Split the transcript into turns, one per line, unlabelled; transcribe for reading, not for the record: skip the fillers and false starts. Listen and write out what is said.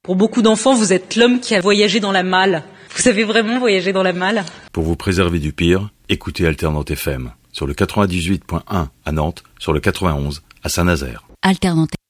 Pour beaucoup d'enfants, vous êtes l'homme qui a voyagé dans la malle. Vous avez vraiment voyagé dans la malle ?
Pour vous préserver du pire, écoutez Alternante FM sur le 98.1 à Nantes, sur le 91 à Saint-Nazaire.
Alternante.